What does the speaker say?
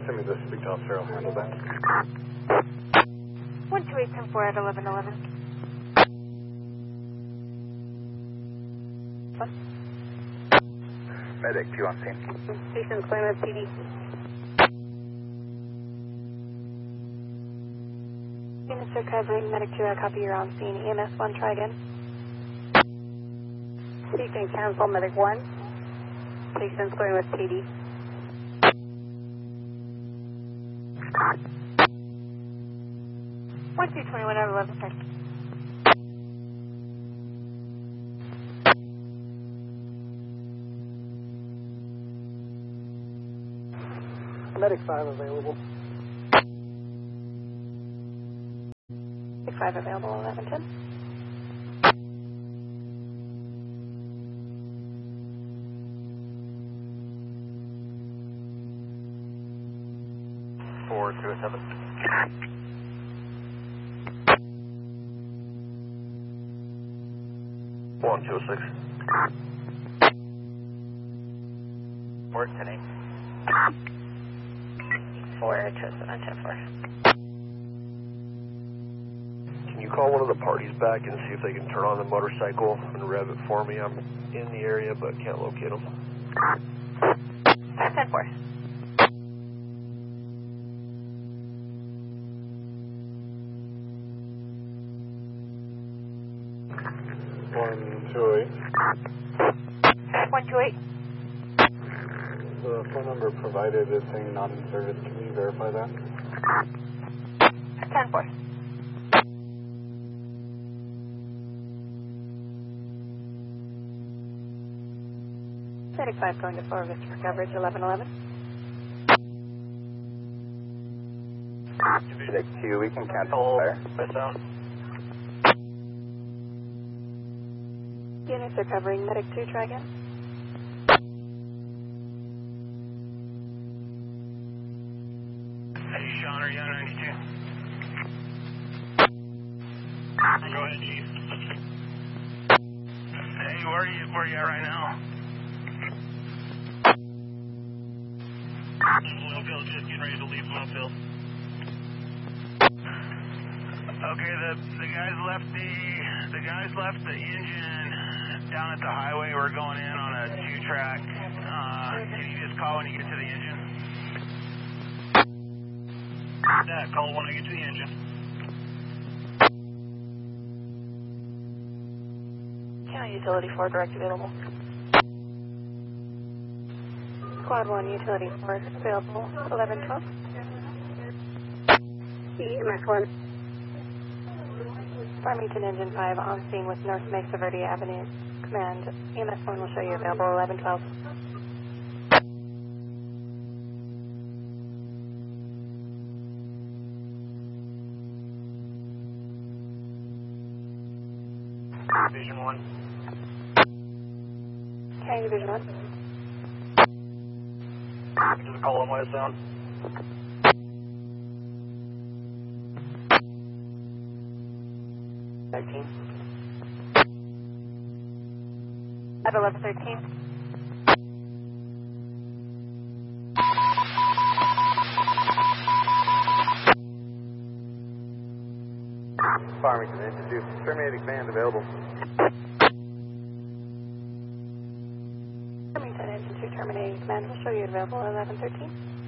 Send me the speak to officer, I'll handle that. 128-10-4 at 1111. Medic 2 on scene. Station Klamath PD. Units are covering. Medic 2, I copy, you're on scene. EMS 1, try again. Station cancel, Medic 1. Station Klamath PD. One 221 out of 1130. Medic 5 available. Medic 5 available, 1110. Four 207. One 206. Work 10-8. 4 207 10-4. Can you call one of the parties back and see if they can turn on the motorcycle and rev it for me? I'm in the area but can't locate them. 10-4. One, 208. 128. The phone number provided is saying not in service. Can you verify that? 10-4. Medic 5 going to Flora Vista for coverage, 1111. Medic 2, we can cancel fire. Units are covering. Medic 2, try again. Hey, Sean, are you on 92? Go ahead, Chief. Hey, where are you at right now? Oilfield, just getting ready to leave Oilfield. Okay, the guys left the engine down at the highway. We're going in on a 2-track. Can you just call when you get to the engine? Yeah, call when I get to the engine. County Utility 4, direct available. Squad 1, Utility 4, available, 1112. EMS 1. Farmington Engine 5 on scene with North Mesa Verde Avenue. Command, EMS 1 will show you available, 1112. Division 1. County Division 1. Just a call on my sound. At 1113. Farmington Institute. Terminating command available. Farmington Engine 2 terminating command will show you available, 1113.